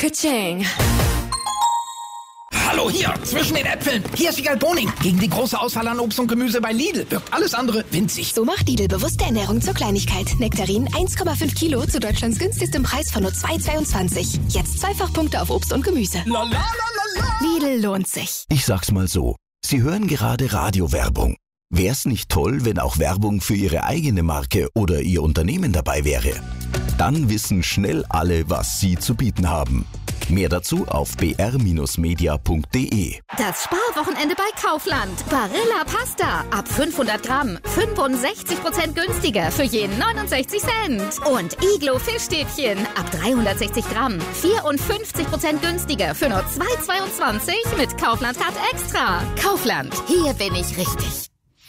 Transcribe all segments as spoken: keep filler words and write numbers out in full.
Ka-ching. Hallo hier, zwischen den Äpfeln. Hier ist Wiegald Boning. Gegen die große Auswahl an Obst und Gemüse bei Lidl wirkt alles andere winzig. So macht Lidl bewusste Ernährung zur Kleinigkeit. Nektarin eins Komma fünf Kilo zu Deutschlands günstigstem Preis von nur zwei Euro zweiundzwanzig. Jetzt Zweifachpunkte auf Obst und Gemüse. La, la, la, la, la. Lidl lohnt sich. Ich sag's mal so, Sie hören gerade Radiowerbung. Wär's nicht toll, wenn auch Werbung für Ihre eigene Marke oder Ihr Unternehmen dabei wäre? Dann wissen schnell alle, was Sie zu bieten haben. Mehr dazu auf b r Bindestrich media punkt d e. Das Sparwochenende bei Kaufland. Barilla Pasta. Ab fünfhundert Gramm. fünfundsechzig Prozent günstiger für jeden neunundsechzig Cent. Und Iglo Fischstäbchen. Ab dreihundertsechzig Gramm. vierundfünfzig Prozent günstiger für nur zwei Euro zweiundzwanzig mit Kaufland Card Extra. Kaufland. Hier bin ich richtig.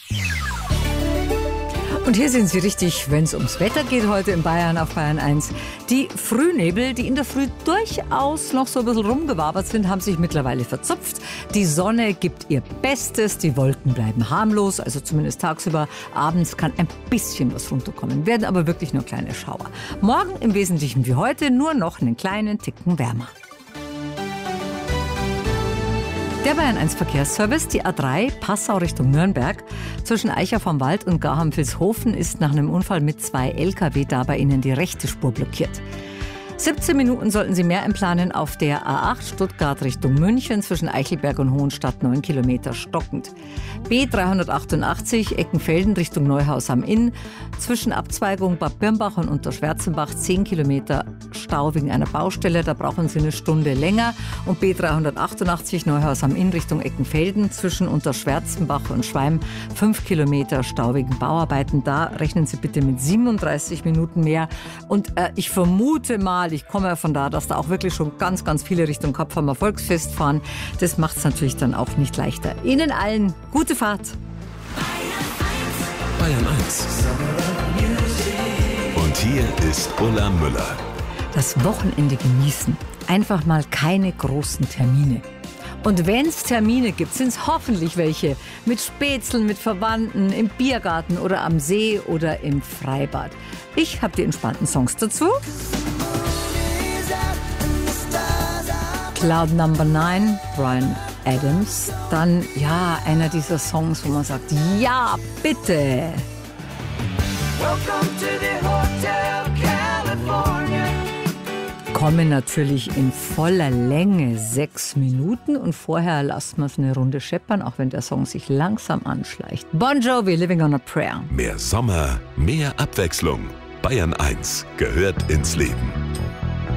Und hier sind Sie richtig, wenn es ums Wetter geht heute in Bayern auf Bayern eins. Die Frühnebel, die in der Früh durchaus noch so ein bisschen rumgewabert sind, haben sich mittlerweile verzupft. Die Sonne gibt ihr Bestes, die Wolken bleiben harmlos, also zumindest tagsüber. Abends kann ein bisschen was runterkommen, werden aber wirklich nur kleine Schauer. Morgen im Wesentlichen wie heute nur noch einen kleinen Ticken wärmer. Der Bayern eins Verkehrsservice, die A drei Passau Richtung Nürnberg. Zwischen Eicher vom Wald und Garham-Vilshofen ist nach einem Unfall mit zwei L K W da bei Ihnen die rechte Spur blockiert. siebzehn Minuten sollten Sie mehr einplanen auf der A acht Stuttgart Richtung München, zwischen Eichelberg und Hohenstadt neun Kilometer stockend. B dreihundertachtundachtzig Eckenfelden Richtung Neuhaus am Inn, zwischen Abzweigung Bad Birnbach und Unterschwärzenbach zehn Kilometer Stau wegen einer Baustelle, da brauchen Sie eine Stunde länger. Und B dreihundertachtundachtzig Neuhaus am Inn Richtung Eckenfelden, zwischen Unterschwärzenbach und Schweim fünf Kilometer Stau wegen Bauarbeiten, da rechnen Sie bitte mit siebenunddreißig Minuten mehr. Und äh, ich vermute mal, ich komme ja von da, dass da auch wirklich schon ganz, ganz viele Richtung Kapfhammer Volksfest fahren. Das macht es natürlich dann auch nicht leichter. Ihnen allen gute Fahrt. Bayern eins. Und hier ist Ulla Müller. Das Wochenende genießen. Einfach mal keine großen Termine. Und wenn es Termine gibt, sind es hoffentlich welche mit Spätzlen, mit Verwandten, im Biergarten oder am See oder im Freibad. Ich habe die entspannten Songs dazu. Cloud Number neun, Bryan Adams. Dann, ja, einer dieser Songs, wo man sagt, ja, bitte. Welcome to the Hotel California. Kommen natürlich in voller Länge sechs Minuten und vorher lassen wir es eine Runde scheppern, auch wenn der Song sich langsam anschleicht. Bon Jovi, Living on a Prayer. Mehr Sommer, mehr Abwechslung. Bayern eins gehört ins Leben.